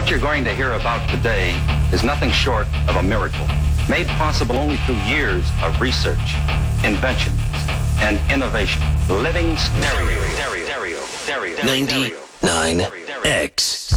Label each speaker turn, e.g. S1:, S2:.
S1: What you're going to hear about today is nothing short of a miracle, made possible only through years of research, invention, and innovation. Living stereo. 99X.